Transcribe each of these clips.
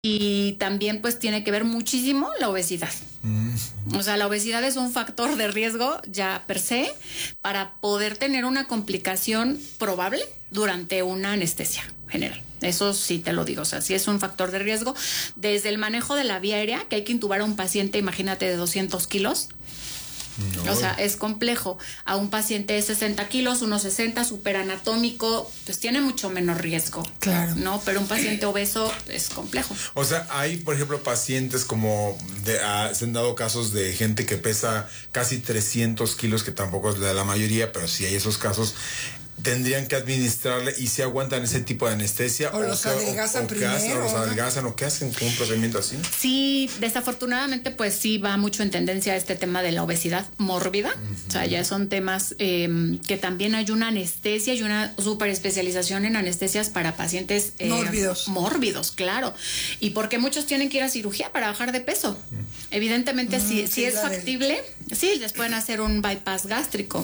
Y también pues tiene que ver muchísimo la obesidad. O sea, la obesidad es un factor de riesgo ya per se para poder tener una complicación probable durante una anestesia general. Eso sí te lo digo, o sea, sí es un factor de riesgo. Desde el manejo de la vía aérea, que hay que intubar a un paciente, imagínate, de 200 kilos. No. O sea, es complejo. A un paciente de 60 kilos, 1,60, súper anatómico, pues tiene mucho menos riesgo. Claro. ¿No? Pero un paciente obeso es complejo. O sea, hay, por ejemplo, pacientes como se han dado casos de gente que pesa casi 300 kilos, que tampoco es la mayoría, pero sí hay esos casos. Tendrían que administrarle y si aguantan ese tipo de anestesia o los adelgazan primero, o los adelgazan o qué hacen con un procedimiento así. Sí, desafortunadamente pues sí va mucho en tendencia este tema de la obesidad mórbida. O sea, ya son temas que también hay una anestesia y una super especialización en anestesias para pacientes mórbidos, claro. Y porque muchos tienen que ir a cirugía para bajar de peso. Evidentemente si es factible, sí, les pueden hacer un bypass gástrico.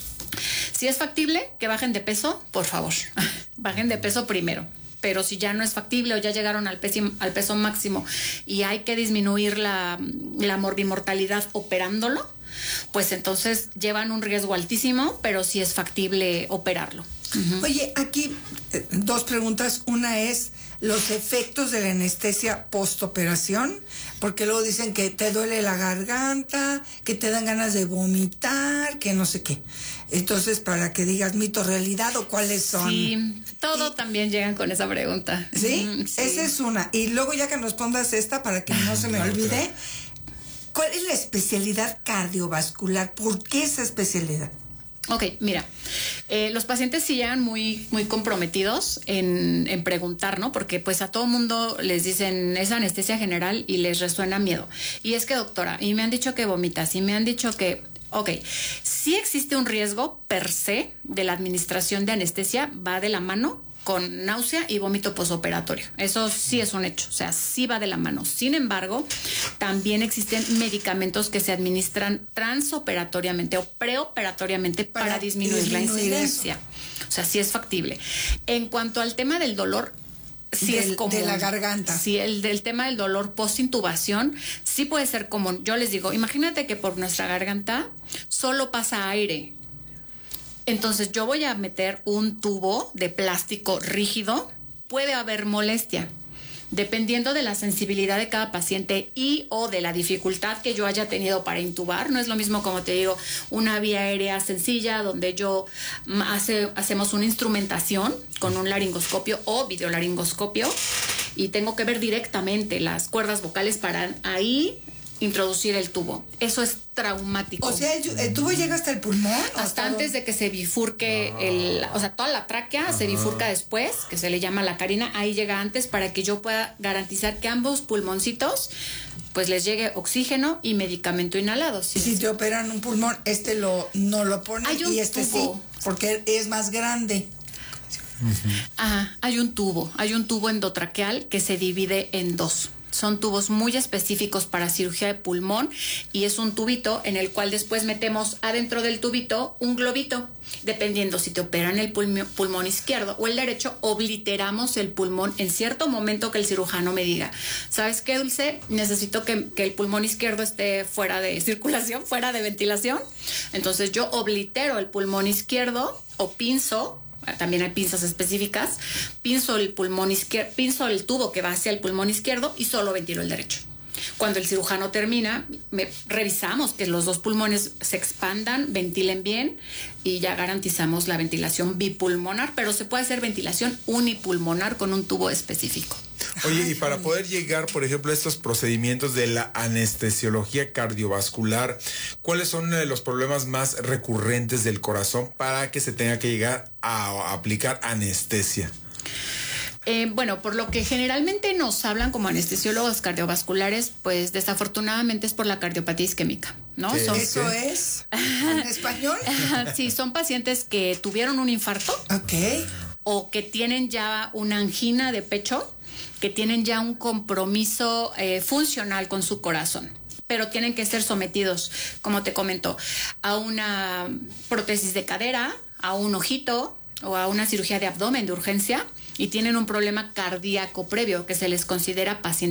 Si es factible que bajen de peso, por favor, bajen de peso primero. Pero si ya no es factible o ya llegaron al peso máximo y hay que disminuir la morbimortalidad operándolo, pues entonces llevan un riesgo altísimo, pero sí es factible operarlo. Oye, aquí 2 preguntas. Una es los efectos de la anestesia postoperación, porque luego dicen que te duele la garganta, que te dan ganas de vomitar, que no sé qué. Entonces, para que digas mito, realidad o cuáles son. Sí, también llegan con esa pregunta. ¿Sí? Sí. Esa es una. Y luego ya que nos respondas esta, para que no se me olvide, ¿cuál es la especialidad cardiovascular? ¿Por qué esa especialidad? Ok, mira, los pacientes sí llegan muy, muy comprometidos en preguntar, ¿no? Porque pues a todo mundo les dicen es anestesia general y les resuena miedo. Y es que, doctora, y me han dicho que vomitas, y me han dicho que, ok, sí existe un riesgo per se de la administración de anestesia, va de la mano con náusea y vómito posoperatorio. Eso sí es un hecho, o sea, sí va de la mano. Sin embargo, también existen medicamentos que se administran transoperatoriamente o preoperatoriamente para disminuir la incidencia. Eso. O sea, sí es factible. En cuanto al tema del dolor, sí es común. De la garganta. Sí, el tema del dolor post-intubación sí puede ser común. Yo les digo, imagínate que por nuestra garganta solo pasa aire. Entonces yo voy a meter un tubo de plástico rígido, puede haber molestia. Dependiendo de la sensibilidad de cada paciente y o de la dificultad que yo haya tenido para intubar, no es lo mismo, como te digo, una vía aérea sencilla donde yo hacemos una instrumentación con un laringoscopio o videolaringoscopio y tengo que ver directamente las cuerdas vocales para ahí introducir el tubo. Eso es traumático. O sea, ¿el tubo llega hasta el pulmón? Hasta antes de que se bifurque o sea, toda la tráquea se bifurca después, que se le llama la carina, ahí llega antes para que yo pueda garantizar que ambos pulmoncitos pues les llegue oxígeno y medicamento inhalado. ¿Sí? Si te operan un pulmón, no lo ponen y este tubo. Sí, porque es más grande. Ajá, hay un tubo endotraqueal que se divide en 2. Son tubos muy específicos para cirugía de pulmón y es un tubito en el cual después metemos adentro del tubito un globito. Dependiendo si te operan el pulmón izquierdo o el derecho, obliteramos el pulmón en cierto momento que el cirujano me diga, ¿sabes qué, Dulce? Necesito que el pulmón izquierdo esté fuera de circulación, fuera de ventilación. Entonces yo oblitero el pulmón izquierdo o pinzo. También hay pinzas específicas. Pinzo el pulmón izquierdo, pinzo el tubo que va hacia el pulmón izquierdo y solo ventilo el derecho. Cuando el cirujano termina, revisamos que los 2 pulmones se expandan, ventilen bien y ya garantizamos la ventilación bipulmonar, pero se puede hacer ventilación unipulmonar con un tubo específico. Oye, y para poder llegar, por ejemplo, a estos procedimientos de la anestesiología cardiovascular, ¿cuáles son los problemas más recurrentes del corazón para que se tenga que llegar a aplicar anestesia? Bueno, por lo que generalmente nos hablan como anestesiólogos cardiovasculares, pues desafortunadamente es por la cardiopatía isquémica, ¿no? ¿Eso es en español? Sí, son pacientes que tuvieron un infarto. Ok. O que tienen ya una angina de pecho, que tienen ya un compromiso funcional con su corazón, pero tienen que ser sometidos, como te comento, a una prótesis de cadera, a un ojito o a una cirugía de abdomen de urgencia y tienen un problema cardíaco previo que se les considera paciente